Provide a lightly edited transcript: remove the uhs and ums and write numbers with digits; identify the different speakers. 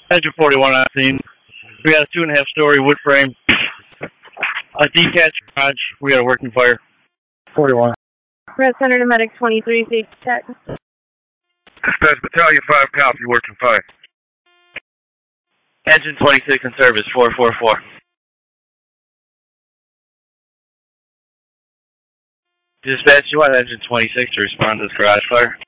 Speaker 1: Engine 41 on scene. We got a 2.5-story wood frame, a detached garage. We got a working fire.
Speaker 2: 41.
Speaker 3: Red Center to Medic 23, safety check.
Speaker 4: Dispatch Battalion 5, copy, working fire.
Speaker 1: Engine 26 in service, 444. Dispatch, you want Engine 26 to respond to this garage fire?